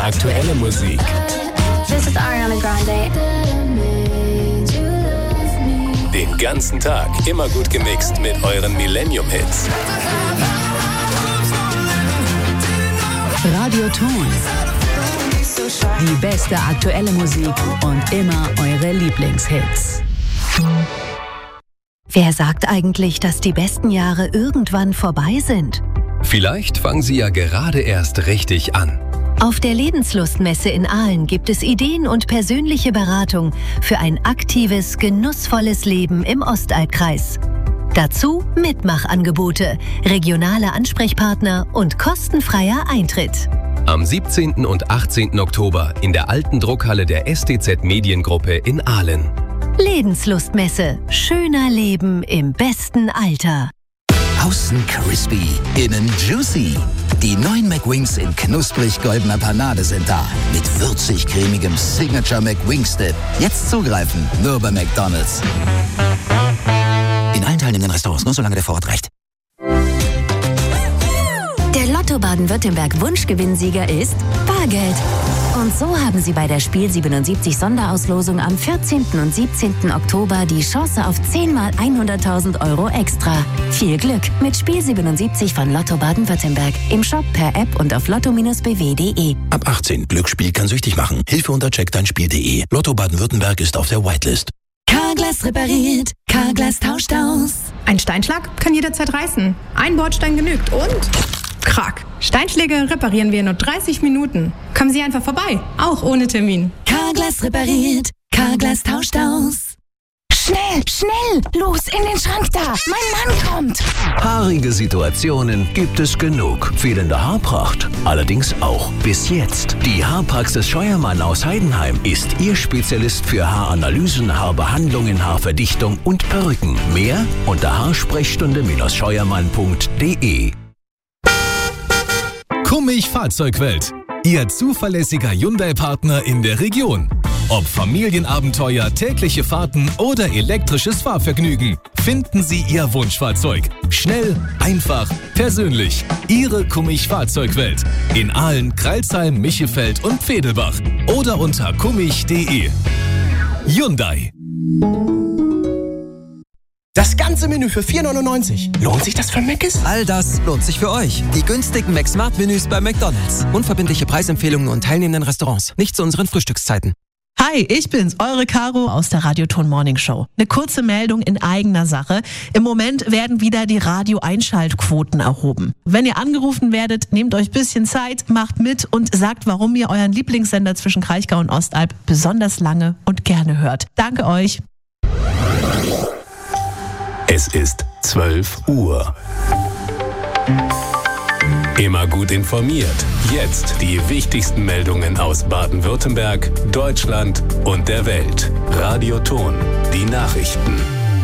Aktuelle Musik. This is Ariana Grande. Den ganzen Tag immer gut gemixt mit euren Millennium-Hits. Radio Ton. Die beste aktuelle Musik und immer eure Lieblingshits. Wer sagt eigentlich, dass die besten Jahre irgendwann vorbei sind? Vielleicht fangen sie ja gerade erst richtig an. Auf der Lebenslustmesse in Aalen gibt es Ideen und persönliche Beratung für ein aktives, genussvolles Leben im Ostalbkreis. Dazu Mitmachangebote, regionale Ansprechpartner und kostenfreier Eintritt. Am 17. und 18. Oktober in der alten Druckhalle der STZ Mediengruppe in Aalen. Lebenslustmesse. Schöner Leben im besten Alter. Außen crispy, innen juicy. Die neuen McWings in knusprig-goldener Panade sind da. Mit würzig-cremigem Signature McWings-Dip. Jetzt zugreifen, nur bei McDonald's. In allen teilnehmenden Restaurants, nur solange der Vorrat reicht. Der Lotto Baden-Württemberg Wunschgewinnsieger ist Bargeld. Und so haben Sie bei der Spiel 77 Sonderauslosung am 14. und 17. Oktober die Chance auf 10 mal 100.000 € extra. Viel Glück mit Spiel 77 von Lotto Baden-Württemberg. Im Shop, per App und auf lotto-bw.de. Ab 18. Glücksspiel kann süchtig machen. Hilfe unter checkdeinspiel.de. Lotto Baden-Württemberg ist auf der Whitelist. Carglass repariert. Carglass tauscht aus. Ein Steinschlag kann jederzeit reißen. Ein Bordstein genügt und... Krack. Steinschläge reparieren wir in nur 30 Minuten. Kommen Sie einfach vorbei, auch ohne Termin. Carglass repariert. Carglass tauscht aus. Schnell, schnell, los in den Schrank da. Mein Mann kommt. Haarige Situationen gibt es genug. Fehlende Haarpracht allerdings auch. Bis jetzt. Die Haarpraxis Scheuermann aus Heidenheim ist Ihr Spezialist für Haaranalysen, Haarbehandlungen, Haarverdichtung und Perücken. Mehr unter haarsprechstunde-scheuermann.de. Kummig Fahrzeugwelt. Ihr zuverlässiger Hyundai-Partner in der Region. Ob Familienabenteuer, tägliche Fahrten oder elektrisches Fahrvergnügen. Finden Sie Ihr Wunschfahrzeug. Schnell, einfach, persönlich. Ihre Kummig Fahrzeugwelt. In Aalen, Crailsheim, Michefeld und Vedelbach. Oder unter kummig.de. Hyundai. Das ganze Menü für 4,99. Lohnt sich das für Mc's? All das lohnt sich für euch. Die günstigen McSmart-Menüs bei McDonald's. Unverbindliche Preisempfehlungen und teilnehmenden Restaurants. Nicht zu unseren Frühstückszeiten. Hi, ich bin's, eure Caro aus der Radio Ton Morning Show. Eine kurze Meldung in eigener Sache. Im Moment werden wieder die Radio-Einschaltquoten erhoben. Wenn ihr angerufen werdet, nehmt euch ein bisschen Zeit, macht mit und sagt, warum ihr euren Lieblingssender zwischen Kraichgau und Ostalb besonders lange und gerne hört. Danke euch. Es ist 12 Uhr. Immer gut informiert. Jetzt die wichtigsten Meldungen aus Baden-Württemberg, Deutschland und der Welt. Radio Ton, die Nachrichten.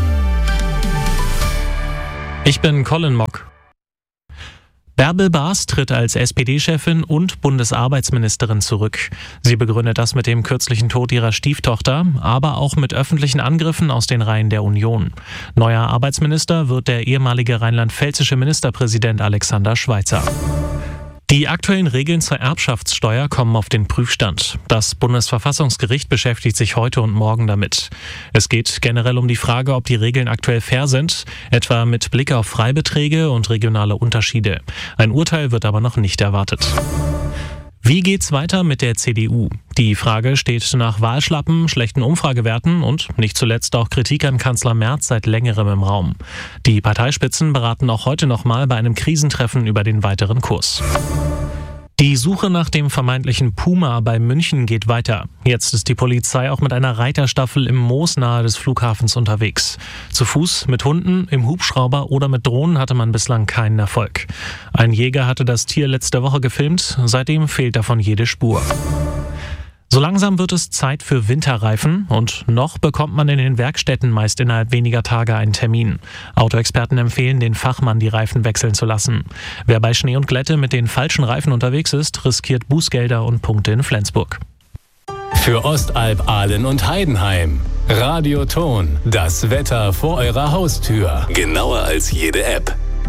Ich bin Colin Mock. Bärbel Baas tritt als SPD-Chefin und Bundesarbeitsministerin zurück. Sie begründet das mit dem kürzlichen Tod ihrer Stieftochter, aber auch mit öffentlichen Angriffen aus den Reihen der Union. Neuer Arbeitsminister wird der ehemalige rheinland-pfälzische Ministerpräsident Alexander Schweitzer. Die aktuellen Regeln zur Erbschaftssteuer kommen auf den Prüfstand. Das Bundesverfassungsgericht beschäftigt sich heute und morgen damit. Es geht generell um die Frage, ob die Regeln aktuell fair sind, etwa mit Blick auf Freibeträge und regionale Unterschiede. Ein Urteil wird aber noch nicht erwartet. Wie geht's weiter mit der CDU? Die Frage steht nach Wahlschlappen, schlechten Umfragewerten und nicht zuletzt auch Kritik an Kanzler Merz seit längerem im Raum. Die Parteispitzen beraten auch heute nochmal bei einem Krisentreffen über den weiteren Kurs. Die Suche nach dem vermeintlichen Puma bei München geht weiter. Jetzt ist die Polizei auch mit einer Reiterstaffel im Moos nahe des Flughafens unterwegs. Zu Fuß, mit Hunden, im Hubschrauber oder mit Drohnen hatte man bislang keinen Erfolg. Ein Jäger hatte das Tier letzte Woche gefilmt, seitdem fehlt davon jede Spur. So langsam wird es Zeit für Winterreifen und noch bekommt man in den Werkstätten meist innerhalb weniger Tage einen Termin. Autoexperten empfehlen, den Fachmann die Reifen wechseln zu lassen. Wer bei Schnee und Glätte mit den falschen Reifen unterwegs ist, riskiert Bußgelder und Punkte in Flensburg. Für Ostalb, Aalen und Heidenheim. Radio Ton, das Wetter vor eurer Haustür. Genauer als jede App.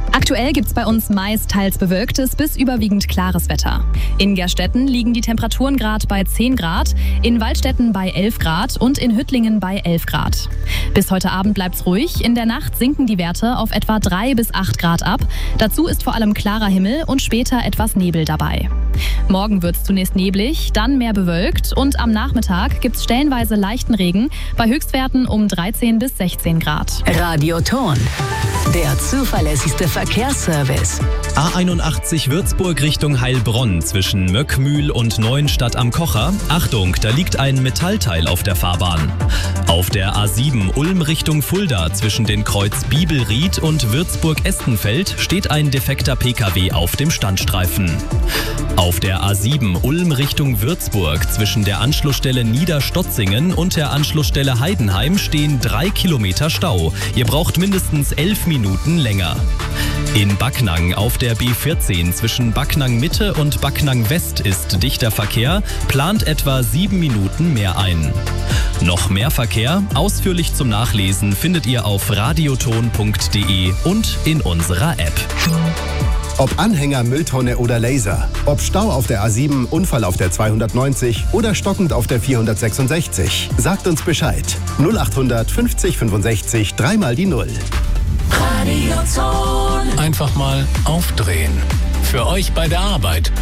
Aktuell gibt's bei uns meist teils bewölktes bis überwiegend klares Wetter. In Gerstetten liegen die Temperaturen gerade bei 10 Grad, in Waldstätten bei 11 Grad und in Hüttlingen bei 11 Grad. Bis heute Abend bleibt's ruhig. In der Nacht sinken die Werte auf etwa 3 bis 8 Grad ab. Dazu ist vor allem klarer Himmel und später etwas Nebel dabei. Morgen wird's zunächst neblig, dann mehr bewölkt und am Nachmittag gibt's stellenweise leichten Regen bei Höchstwerten um 13 bis 16 Grad. Radioton, der zuverlässigste Verkehrsservice. A81 Würzburg Richtung Heilbronn zwischen Möckmühl und Neuenstadt am Kocher. Achtung, da liegt ein Metallteil auf der Fahrbahn. Auf der A7 Ulm Richtung Fulda zwischen den Kreuz Bibelried und Würzburg-Estenfeld steht ein defekter PKW auf dem Standstreifen. Auf der A7 Ulm Richtung Würzburg zwischen der Anschlussstelle Niederstotzingen und der Anschlussstelle Heidenheim stehen 3 Kilometer Stau. Ihr braucht mindestens 11 Minuten länger. In Backnang auf der B14 zwischen Backnang Mitte und Backnang West ist dichter Verkehr, plant etwa 7 Minuten mehr ein. Noch mehr Verkehr, ausführlich zum Nachlesen, findet ihr auf radioton.de und in unserer App. Ob Anhänger, Mülltonne oder Laser, ob Stau auf der A7, Unfall auf der 290 oder stockend auf der 466, sagt uns Bescheid. 0800 50 65 3 die 0. Radioton. Einfach mal aufdrehen. Für euch bei der Arbeit.